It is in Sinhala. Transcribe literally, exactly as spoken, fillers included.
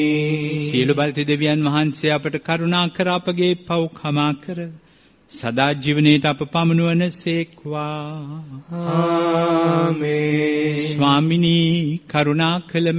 සියලු බලති දෙවියන් වහන්සේ අපට කරුණා කර අපගේ පව් කමා කර සදා ජීවනයේට අප පමුණුවන සේක්වා. ආමේන්. ස්වාමිනී කරුණා කළ